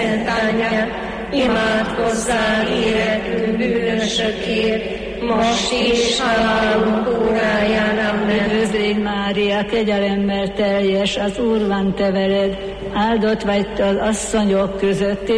Szent Anyja, imádkozzál éretünk bűnösökért, most is halálunk óráján. Amen. Üdvözlégy Mária, kegyelemmel teljes, az Úr van te veled, áldott vagy te az asszonyok között,